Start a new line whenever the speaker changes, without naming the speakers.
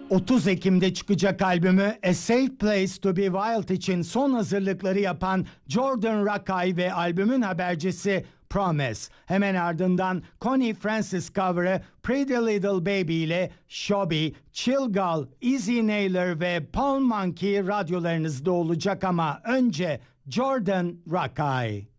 30 Ekim'de çıkacak albümü A Safe Place to Be Wild için son hazırlıkları yapan Jordan Rakei ve albümün habercisi Promise. Hemen ardından Connie Francis cover'ı Pretty Little Baby ile Shelby, Chill Gal, Easy Nailer ve Palm Monkey radyolarınızda olacak ama önce Jordan Rakei.